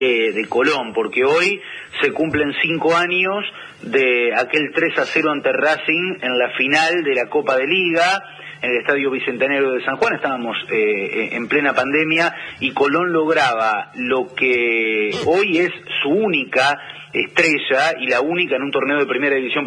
de Colón, porque hoy se cumplen 5 años de aquel 3-0 ante Racing en la final de la Copa de Liga, en el Estadio Bicentenario de San Juan. Estábamos en plena pandemia y Colón lograba lo que hoy es su única estrella y la única en un torneo de primera división